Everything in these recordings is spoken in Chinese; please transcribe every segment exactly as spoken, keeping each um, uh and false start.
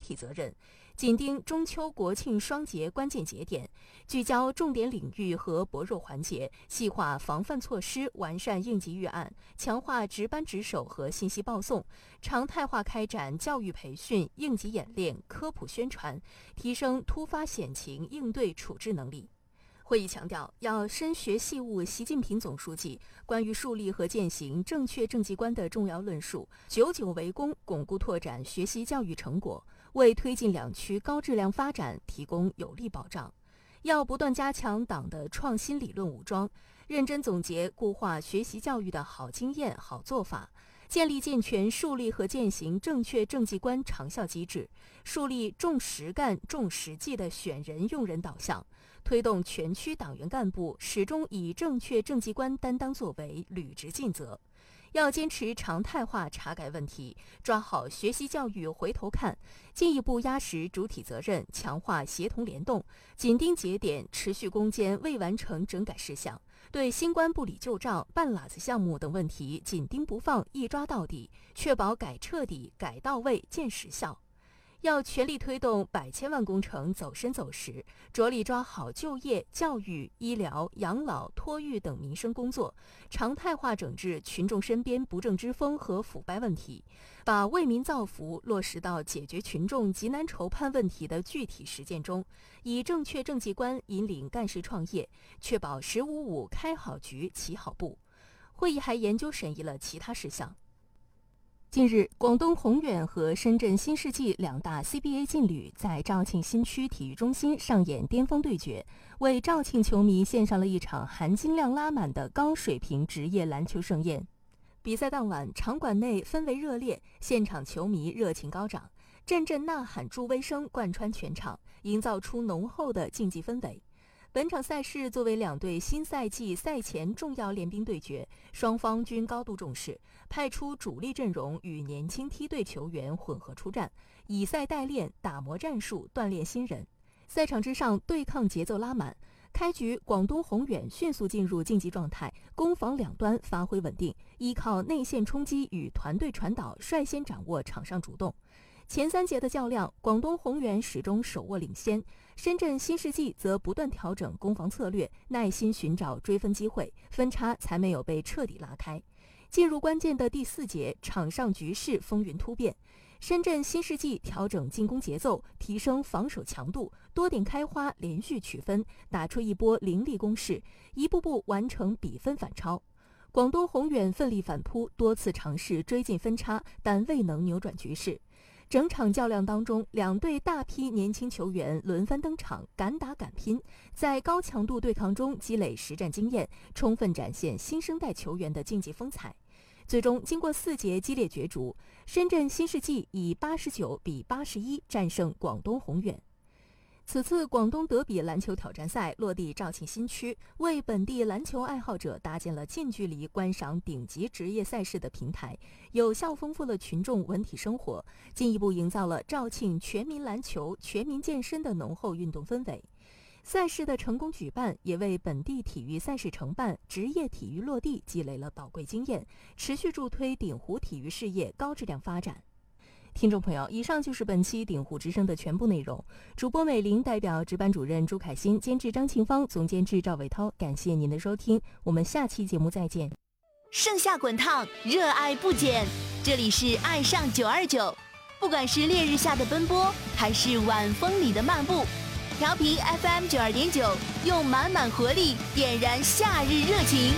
体责任，紧盯中秋国庆双节关键节点，聚焦重点领域和薄弱环节，细化防范措施，完善应急预案，强化值班值守和信息报送，常态化开展教育培训、应急演练、科普宣传，提升突发险情应对处置能力。会议强调，要深学细悟习近平总书记关于树立和践行正确政绩观的重要论述，久久为功，巩固拓展学习教育成果，为推进两区高质量发展提供有力保障。要不断加强党的创新理论武装，认真总结固化学习教育的好经验、好做法，建立健全树立和践行正确政绩观长效机制，树立重实干、重实际的选人用人导向，推动全区党员干部始终以正确政绩观担当作为，履职尽责。要坚持常态化查改问题，抓好学习教育回头看，进一步压实主体责任，强化协同联动，紧盯节点，持续攻坚未完成整改事项，对新冠不理旧账、半拉子项目等问题紧盯不放，一抓到底，确保改彻底、改到位、见实效。要全力推动百千万工程走深走实，着力抓好就业、教育、医疗、养老、托育等民生工作，常态化整治群众身边不正之风和腐败问题，把为民造福落实到解决群众急难愁盼问题的具体实践中，以正确政绩观引领干事创业，确保“十五五”开好局、起好步。会议还研究审议了其他事项。近日，广东宏远和深圳新世纪两大 C B A 劲旅在肇庆新区体育中心上演巅峰对决，为肇庆球迷献上了一场含金量拉满的高水平职业篮球盛宴。比赛当晚，场馆内氛围热烈，现场球迷热情高涨，阵阵呐喊助威声贯穿全场，营造出浓厚的竞技氛围。本场赛事作为两队新赛季赛前重要练兵对决，双方均高度重视，派出主力阵容与年轻梯队球员混合出战，以赛代练，打磨战术，锻炼新人。赛场之上，对抗节奏拉满。开局，广东宏远迅速进入竞技状态，攻防两端发挥稳定，依靠内线冲击与团队传导，率先掌握场上主动。前三节的较量，广东宏远始终手握领先，深圳新世纪则不断调整攻防策略，耐心寻找追分机会，分差才没有被彻底拉开。进入关键的第四节，场上局势风云突变，深圳新世纪调整进攻节奏，提升防守强度，多点开花，连续取分，打出一波凌厉攻势，一步步完成比分反超。广东宏远奋力反扑，多次尝试追进分差，但未能扭转局势。整场较量当中，两队大批年轻球员轮番登场，敢打敢拼，在高强度对抗中积累实战经验，充分展现新生代球员的竞技风采。最终，经过四节激烈角逐，深圳新世纪以八十九比八十一战胜广东宏远。此次广东德比篮球挑战赛落地肇庆新区，为本地篮球爱好者搭建了近距离观赏顶级职业赛事的平台，有效丰富了群众文体生活，进一步营造了肇庆全民篮球、全民健身的浓厚运动氛围。赛事的成功举办，也为本地体育赛事承办、职业体育落地积累了宝贵经验，持续助推鼎湖体育事业高质量发展。听众朋友，以上就是本期鼎湖之声的全部内容。主播美玲代表值班主任朱凯欣、监制张庆芳、总监制赵伟涛，感谢您的收听，我们下期节目再见。 盛夏滚烫，热爱不减，这里是爱上九二九，不管是烈日下的奔波，还是晚风里的漫步，调频 F M 九二点九，用满满活力点燃夏日热情，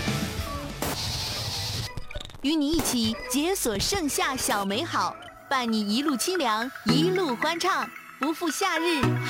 与你一起解锁盛夏小美好，伴你一路清凉，一路欢畅，不负夏日。